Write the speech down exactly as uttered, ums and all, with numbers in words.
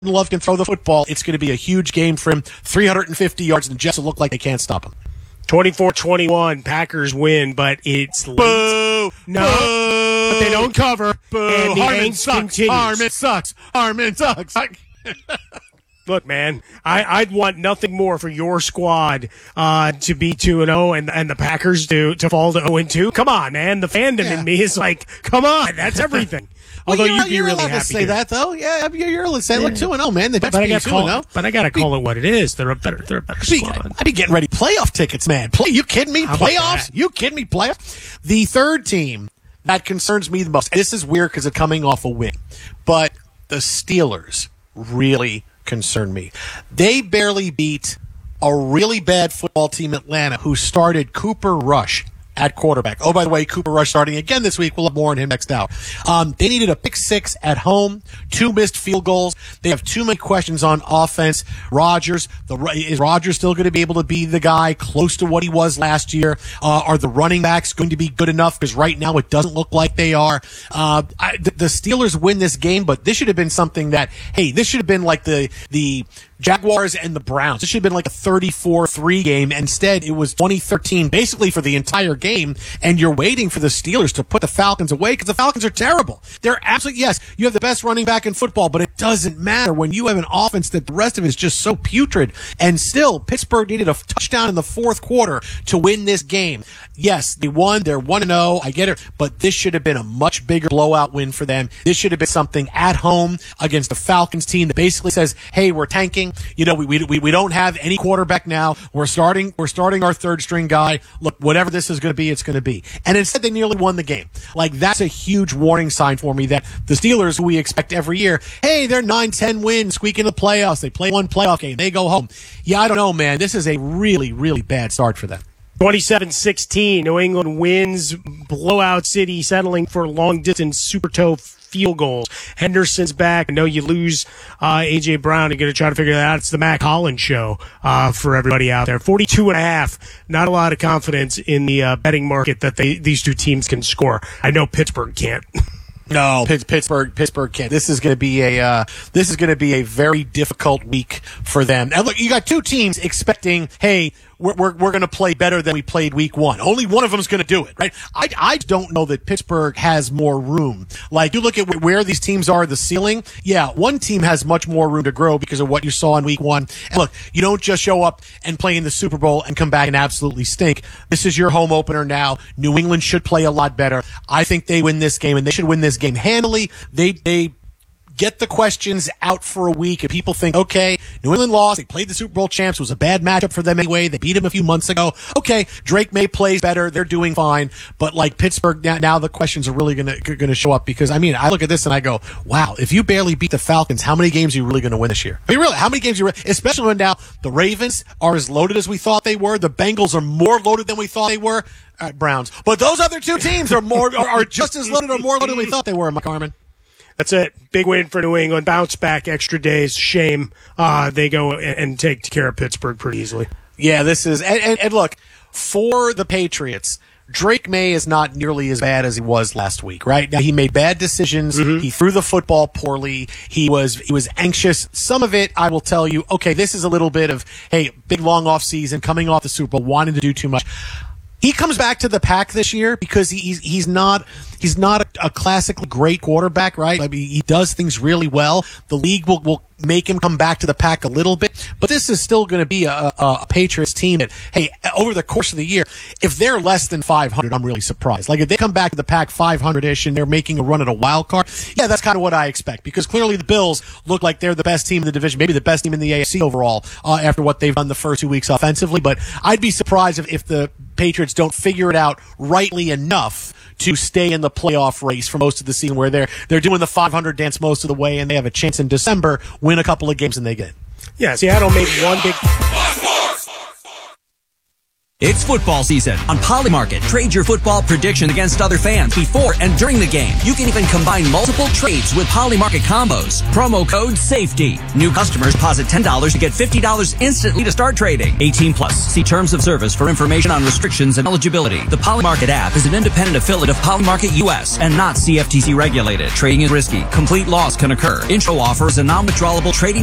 Love can throw the football. It's going to be a huge game for him. three hundred fifty yards, and the Jets will look like they can't stop him. twenty-four twenty-one, Packers win, but it's late. Boo! No, Boo! but they don't cover. Boo! And the Harmon angst sucks. continues. Harmon sucks. Harmon sucks. Look, man, I, I'd want nothing more for your squad uh, to be two and oh and and the Packers to, to fall to oh and two. Come on, man. The fandom Yeah. in me is like, come on, that's everything. Well, Although you're, you'd be you're really allowed happy to say to. that, though. Yeah, you're, you're allowed to say, look, two and oh, man. They But, better I be gotta two call and oh. it, but I got to call it what it is. They're a better, they're a better squad. I'd be getting ready. Playoff tickets, man. Play, you kidding me? How about Playoffs? that? You kidding me? Playoffs? The third team that concerns me the most, and this is weird because it's coming off a win, but the Steelers really concern me. They barely beat a really bad football team, Atlanta, who started Cooper Rush at quarterback. Oh, by the way, Cooper Rush starting again this week. We'll have more on him next hour. Um, they needed a pick six at home, two missed field goals. They have too many questions on offense. Rodgers, the, is Rodgers still going to be able to be the guy close to what he was last year? Uh, are the running backs going to be good enough? Because right now it doesn't look like they are. Uh, I, the, the Steelers win this game, but this should have been something that, hey, this should have been like the, the, Jaguars and the Browns. This should have been like a thirty-four three game. Instead, it was twenty thirteen basically for the entire game, and you're waiting for the Steelers to put the Falcons away because the Falcons are terrible. They're absolutely, yes, you have the best running back in football, but it doesn't matter when you have an offense that the rest of it is just so putrid. And still, Pittsburgh needed a touchdown in the fourth quarter to win this game. Yes, they won. They're one and oh. I get it. But this should have been a much bigger blowout win for them. This should have been something at home against the Falcons team that basically says, hey, we're tanking. You know, we, we, we don't have any quarterback now. We're starting, we're starting our third string guy. Look, whatever this is going to be, it's going to be. And instead, they nearly won the game. Like, that's a huge warning sign for me that the Steelers, who we expect every year, hey, they're nine ten wins, squeak in the playoffs. They play one playoff game. They go home. Yeah, I don't know, man. This is a really, really bad start for them. twenty-seven sixteen, New England wins, blowout city, settling for long-distance super toe field goals. Henderson's back. I know you lose uh, A J. Brown. You're going to try to figure that out. It's the Mac Hollins show uh, for everybody out there. forty-two and a half. Not a lot of confidence in the uh, betting market that they these two teams can score. I know Pittsburgh can't. No, Pittsburgh, Pittsburgh can't. This is going to be a, uh, this is going to be a very difficult week for them. Now, look, you got two teams expecting, hey, we're, we're, we're going to play better than we played week one. Only one of them is going to do it, right? I, I don't know that Pittsburgh has more room. Like, you look at where these teams are, the ceiling. Yeah, one team has much more room to grow because of what you saw in week one. And look, you don't just show up and play in the Super Bowl and come back and absolutely stink. This is your home opener now. New England should play a lot better. I think they win this game, and they should win this game handily. They, they, get the questions out for a week, and people think, okay, New England lost. They played the Super Bowl champs. It was a bad matchup for them anyway. They beat them a few months ago. Okay, Drake May plays better. They're doing fine. But like Pittsburgh, now, now the questions are really going to going to show up because, I mean, I look at this and I go, wow, if you barely beat the Falcons, how many games are you really going to win this year? I mean, really, how many games are you re- especially when now the Ravens are as loaded as we thought they were. The Bengals are more loaded than we thought they were. Uh, Browns. But those other two teams are more are, are just as loaded or more loaded than we thought they were, Mike Harmon. That's it. Big win for New England. Bounce back, extra days. Shame. Uh, they go and, and take care of Pittsburgh pretty easily. Yeah, this is, and, and, and look, for the Patriots, Drake May is not nearly as bad as he was last week, right? Now, he made bad decisions. Mm-hmm. He threw the football poorly. He was, he was anxious. Some of it, I will tell you, okay, this is a little bit of, hey, big long off season, coming off the Super Bowl, wanting to do too much. He comes back to the pack this year because he's he's not he's not a, a classically great quarterback, right? I mean, he does things really well. The league will will make him come back to the pack a little bit, but this is still going to be a, a, a Patriots team that, hey, over the course of the year, if they're less than five hundred, I'm really surprised. Like if they come back to the pack five hundred-ish and they're making a run at a wild card, yeah, that's kind of what I expect because clearly the Bills look like they're the best team in the division, maybe the best team in the A F C overall uh, after what they've done the first two weeks offensively. But I'd be surprised if, if the Patriots don't figure it out rightly enough to stay in the playoff race for most of the season, where they're they're doing the five hundred dance most of the way, and they have a chance in December, win a couple of games, and they get it. Yeah, Seattle made one big. It's football season on Polymarket. Trade your football prediction against other fans before and during the game. You can even combine multiple trades with Polymarket combos. Promo code SAFETY. New customers deposit ten dollars to get fifty dollars instantly to start trading. eighteen plus. See terms of service for information on restrictions and eligibility. The Polymarket app is an independent affiliate of Polymarket U S and not C F T C regulated. Trading is risky. Complete loss can occur. Intro offer is a non-withdrawable trading